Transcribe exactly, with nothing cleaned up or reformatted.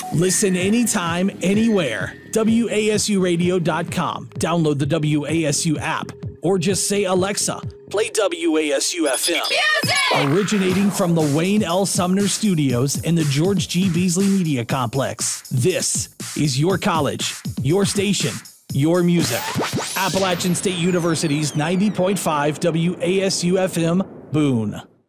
Listen anytime, anywhere. W A S U radio dot com. Download the W A S U app. Or just say, Alexa, play W A S U F M. Music! Originating from the Wayne L. Sumner Studios in the George G. Beasley Media Complex. This is your college, your station, your music. Appalachian State University's ninety point five W A S U F M, Boone.